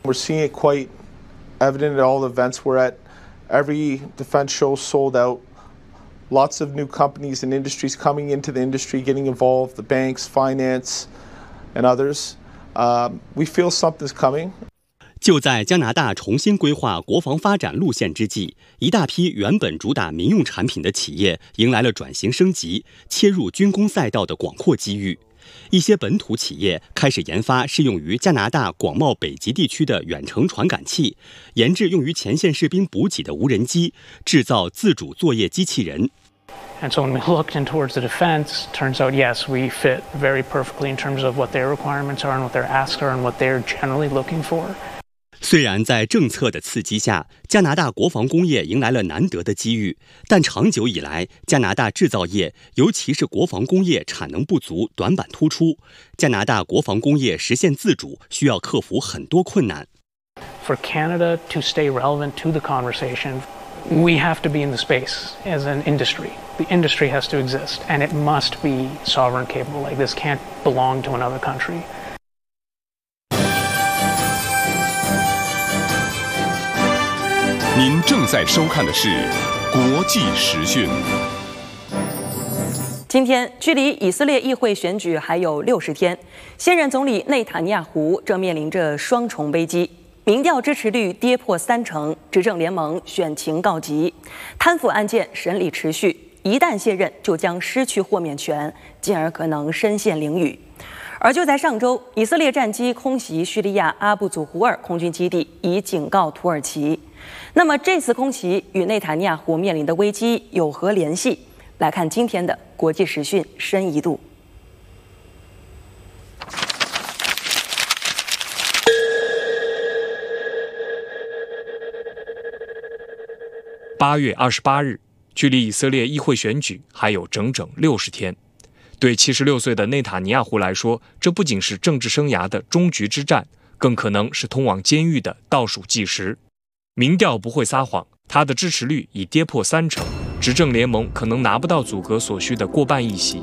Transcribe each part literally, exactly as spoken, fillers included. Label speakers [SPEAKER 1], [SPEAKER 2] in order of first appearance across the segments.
[SPEAKER 1] We're seeing it quite evident at all the events we're at. Every defense show sold out. Lots of new companies and industries coming into the industry, getting involved, the banks, finance, and others. Um, we feel something's coming.
[SPEAKER 2] 就在加拿大重新规划国防发展路线之际，一大批原本主打民用产品的企业迎来了转型升级、切入军工赛道的广阔机遇。一些本土企业开始研发适用于加拿大广袤北极地区的远程传感器，研制用于前线士兵补给的无人机，制造自主作业机器人。
[SPEAKER 3] And so when we looked in towards the defense, turns out, yes, we fit very perfectly in terms of what their requirements are and what their asks are and what they're generally looking for.
[SPEAKER 2] 虽然在政策的刺激下，加拿大国防工业迎来了难得的机遇，但长久以来，加拿大制造业，尤其是国防工业产能不足、短板突出。加拿大国防工业实现自主，需要克服很多困难。
[SPEAKER 3] For Canada to stay relevant to the conversation, we have to be in the space as an industry. The industry has to exist, and it must be sovereign capable. Like this can't belong to another country.
[SPEAKER 4] 您正在收看的是国际时讯。
[SPEAKER 5] 今天距离以色列议会选举还有六十天，现任总理内塔尼亚胡正面临着双重危机：民调支持率跌破三成，执政联盟选情告急，贪腐案件审理持续，一旦卸任就将失去豁免权，进而可能身陷囹圄。而就在上周，以色列战机空袭叙利亚阿布祖胡尔空军基地，以警告土耳其。那么这次空袭与内塔尼亚胡面临的危机有何联系？来看今天的国际时讯深一度。
[SPEAKER 6] 八月二十八日，距离以色列议会选举还有整整六十天。对七十六岁的内塔尼亚胡来说，这不仅是政治生涯的终局之战，更可能是通往监狱的倒数计时。民调不会撒谎，他的支持率已跌破三成，执政联盟可能拿不到组阁所需的过半议席。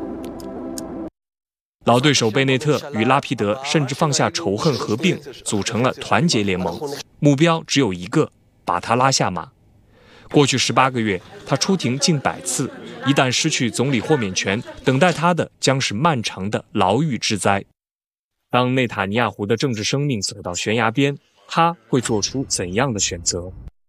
[SPEAKER 6] 老对手贝内特与拉皮德甚至放下仇恨合并，组成了团结联盟，目标只有一个：把他拉下马。过去十八个月，他出庭近百次，一旦失去总理豁免权，等待他的将是漫长的牢狱之灾。当内塔尼亚胡的政治生命走到悬崖边，他会做出怎样的选择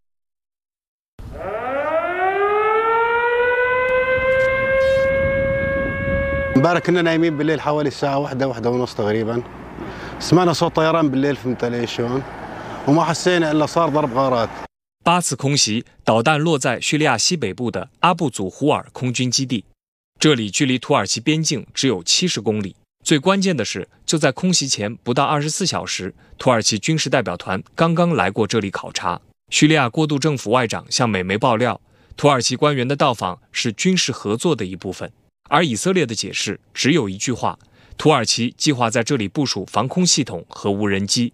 [SPEAKER 7] امبارح كنا نايمين بالليل حوالي الساعة واحدة واحدة ونص تقريبا سمعنا صوت طيران بالليل فهمت علي شلون وما حسينا إلا صار ضرب غارات。
[SPEAKER 6] 八次空袭，导弹落在叙利亚西北部的阿布祖胡尔空军基地，这里距离土耳其边境只有七十公里。最关键的是，就在空袭前不到二十四小时，土耳其军事代表团刚刚来过这里考察。叙利亚过渡政府外长向美媒爆料，土耳其官员的到访是军事合作的一部分，而以色列的解释只有一句话：土耳其计划在这里部署防空系统和无人机。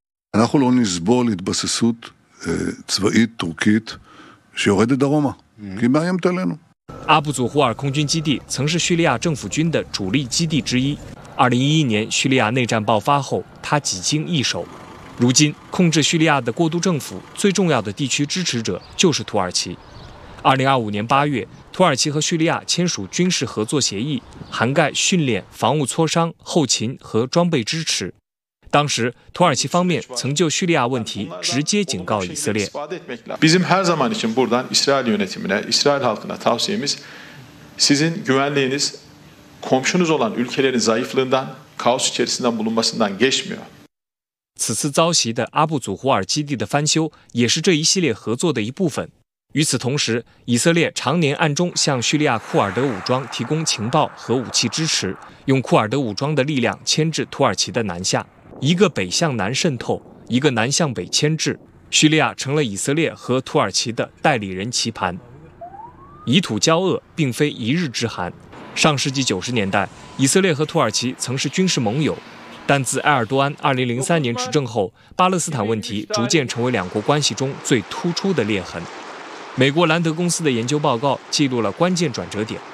[SPEAKER 6] 阿布祖胡尔空军基地曾是叙利亚政府军的主力基地之一。二零一一年叙利亚内战爆发后，他几经易手。如今，控制叙利亚的过渡政府最重要的地区支持者就是土耳其。二零二五年八月，土耳其和叙利亚签署军事合作协议，涵盖训练、防务磋商、后勤和装备支持。当时，土耳其方面曾就叙利亚问题直接警告以色列。
[SPEAKER 8] Bizim her zaman için buradan İsrail yönetimine, İsrail halkına tavsiyemiz, sizin güvenliğiniz komşunuz olan ülkelerin zayıflığından, kaos içerisinden bulunmasından geçmiyor.
[SPEAKER 6] 此次遭袭的阿布祖胡尔基地的翻修，也是这一系列合作的一部分。与此同时，以色列常年暗中向叙利亚库尔德武装提供情报和武器支持，用库尔德武装的力量牵制土耳其的南下。一个北向南渗透，一个南向北牵制，叙利亚成了以色列和土耳其的代理人棋盘。以土交恶并非一日之寒。上世纪九十年代，以色列和土耳其曾是军事盟友，但自埃尔多安二零零三年执政后，巴勒斯坦问题逐渐成为两国关系中最突出的裂痕。美国兰德公司的研究报告记录了关键转折点。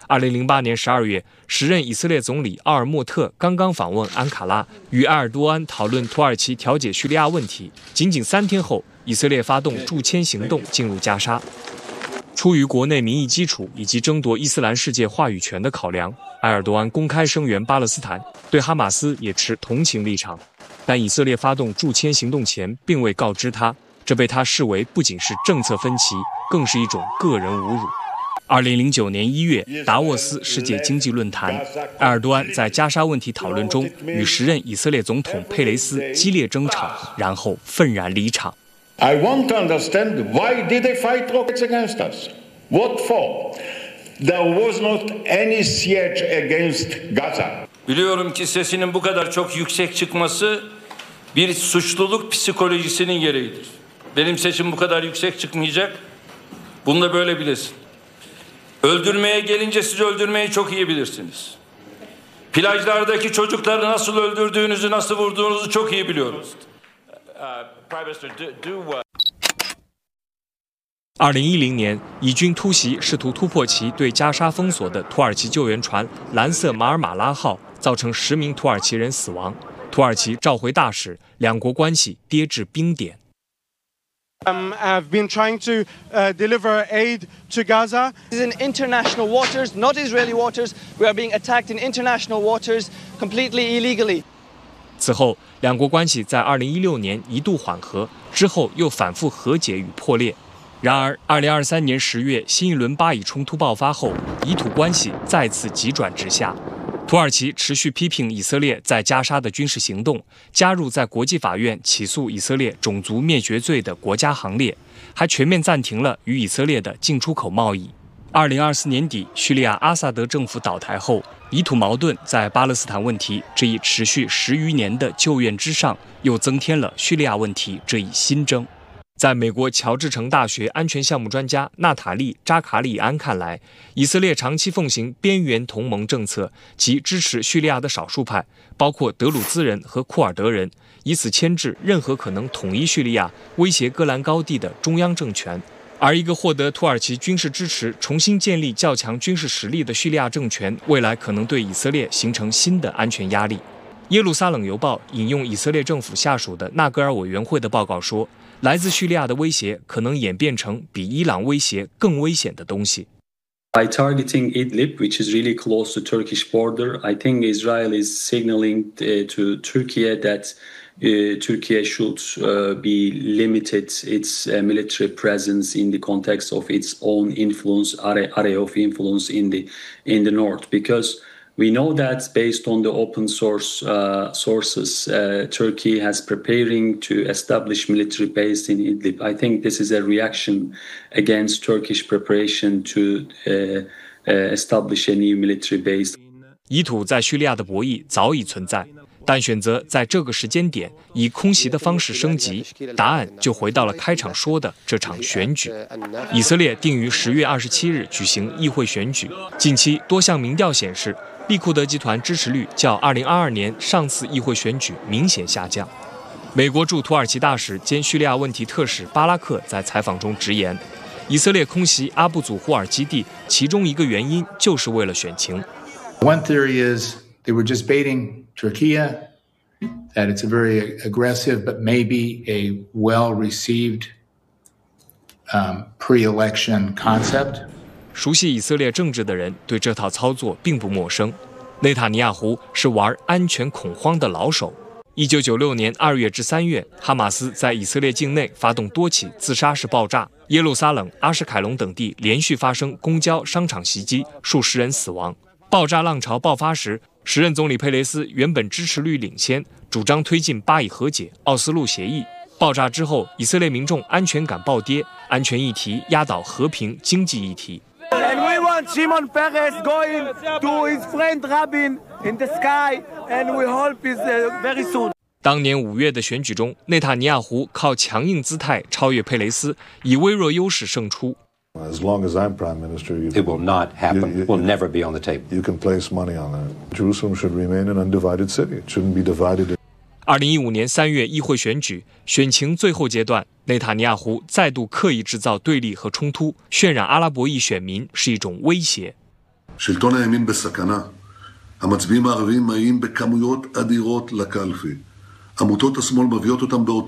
[SPEAKER 6] 二零零八年十二月，时任以色列总理奥尔默特刚刚访问安卡拉，与埃尔多安讨论土耳其调解叙利亚问题。仅仅三天后，以色列发动驻签行动进入加沙。出于国内民意基础以及争夺伊斯兰世界话语权的考量，埃尔多安公开声援巴勒斯坦，对哈马斯也持同情立场。但以色列发动驻签行动前并未告知他，这被他视为不仅是政策分歧，更是一种个人侮辱。二零零九年一月，达沃斯世界经济论坛，埃尔多安在加沙问题讨论中与时任以色列总统佩雷斯激烈争吵，然后愤然离场。
[SPEAKER 9] I want to understand why did they fight rockets against us? What for? There was not any siege against Gaza.
[SPEAKER 10] Biliyorum ki sesinin bu kadar çok yüksek çıkması bir suçluluk psikolojisinin gereğidir. Benim sesim bu kadar yüksek çıkmayacak. Bunu da böyle bilesin. Öldürmeye gelince siz öldürmeyi çok iyi bilirsiniz. Plajlardaki çocukları nasıl öldürdüğünüzü, nasıl vurduğunuzu çok iyi biliyoruz.
[SPEAKER 6] 二零一零年，以军突袭试图突破其对加沙封锁的土耳其救援船“蓝色马尔马拉号”，造成十名土耳其人死亡。土耳其召回大使，两国关系跌至冰点。
[SPEAKER 11] Um, I've been trying to uh, deliver aid to Gaza.
[SPEAKER 12] This is in international waters, not Israeli waters. We are being attacked in international waters completely illegally.
[SPEAKER 6] 此后，两国关系在二零一六年一度缓和，之后又反复和解与破裂。然而，二零二三年十月，新一轮巴以冲突爆发后，以土关系再次急转直下。土耳其持续批评以色列在加沙的军事行动，加入在国际法院起诉以色列种族灭绝罪的国家行列，还全面暂停了与以色列的进出口贸易。二零二四年底，叙利亚阿萨德政府倒台后，以土矛盾在巴勒斯坦问题这一持续十余年的旧怨之上，又增添了叙利亚问题这一新争。在美国乔治城大学安全项目专家娜塔莉·扎卡里安看来，以色列长期奉行边缘同盟政策，及支持叙利亚的少数派，包括德鲁兹人和库尔德人，以此牵制任何可能统一叙利亚、威胁戈兰高地的中央政权。而一个获得土耳其军事支持、重新建立较强军事实力的叙利亚政权，未来可能对以色列形成新的安全压力。耶路撒冷邮报引用以色列政府下属的纳戈尔委员会的报告说，来自叙利亚的威胁可能演变成比伊朗威胁更危险的东西。
[SPEAKER 13] By targeting Idlib, which is really close to Turkish border, I think Israel is signaling uh, to Turkey that uh, Turkey should uh, be limited its uh, military presence in the context of its own influence, area, area of influence in the in the north, because we know that based on the open source uh, sources, uh, Turkey has preparing to establish military base in Idlib. I think this is a reaction against Turkish preparation to uh, uh, establish a new military base.
[SPEAKER 6] 以土在叙利亚的博弈早已存在，但选择在这个时间点以空袭的方式升级，答案就回到了开场说的这场选举。以色列定于十月二十七日举行议会选举，近期多项民调显示，利库德集团支持率较二零二二年上次议会选举明显下降。美国驻土耳其大使兼叙利亚问题特使巴拉克在采访中直言，以色列空袭阿布祖呼尔基地，其中一个原因就是为了选情。
[SPEAKER 14] One theory is they were just baiting Turkey, that it's a very aggressive but maybe a well-received um, pre-election concept.
[SPEAKER 6] 熟悉以色列政治的人对这套操作并不陌生。内塔尼亚胡是玩安全恐慌的老手。一九九六年二月至三月，哈马斯在以色列境内发动多起自杀式爆炸，耶路撒冷、阿什凯隆等地连续发生公交、商场袭击，数十人死亡。爆炸浪潮爆发时，时任总理佩雷斯原本支持率领先，主张推进巴以和解、奥斯陆协议。爆炸之后，以色列民众安全感暴跌，安全议题压倒和平、经济议题。
[SPEAKER 15] And we want Shimon Peres going to his friend Rabin in the sky, and we hope it's very soon.
[SPEAKER 6] 当年五月的选举中，内塔尼亚胡靠强硬姿态超越佩雷斯，以微弱优势胜出。
[SPEAKER 16] As long as I'm prime minister, you,
[SPEAKER 17] it will not happen.
[SPEAKER 16] You, you,
[SPEAKER 17] will never be on the table.
[SPEAKER 16] You can place money on that. Jerusalem should remain an undivided city. It shouldn't be divided.
[SPEAKER 6] 二零一五年三月议会选举选情最后阶段，内塔尼亚胡再度刻意制造对立和冲突，渲染阿拉伯裔选民是一种威胁。
[SPEAKER 17] שלטון הימין בסכנה. המצביעים הערבים מגיעים בכמויות אדירות לקלפי. עמותות השמאל מביאות אותם בעוד